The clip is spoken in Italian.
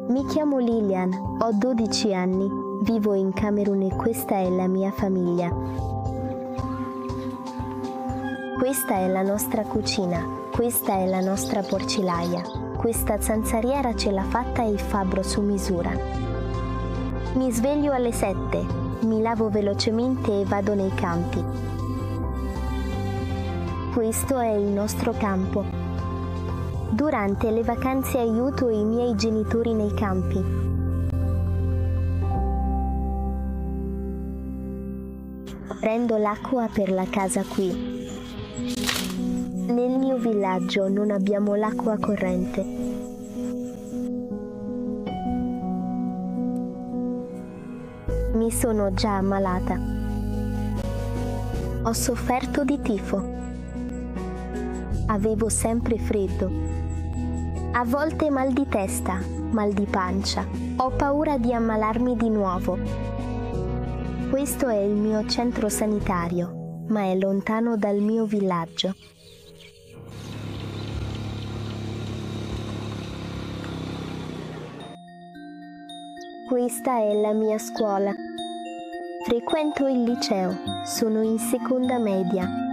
Mi chiamo Lilian, ho 12 anni, vivo in Camerun e questa è la mia famiglia. Questa è la nostra cucina, questa è la nostra porcilaia, questa zanzariera ce l'ha fatta il fabbro su misura. Mi sveglio alle 7, mi lavo velocemente e vado nei campi. Questo è il nostro campo. Durante le vacanze aiuto i miei genitori nei campi. Prendo l'acqua per la casa qui. Nel mio villaggio non abbiamo l'acqua corrente. Mi sono già ammalata. Ho sofferto di tifo. Avevo sempre freddo. A volte mal di testa, mal di pancia. Ho paura di ammalarmi di nuovo. Questo è il mio centro sanitario, ma è lontano dal mio villaggio. Questa è la mia scuola. Frequento il liceo, sono in seconda media.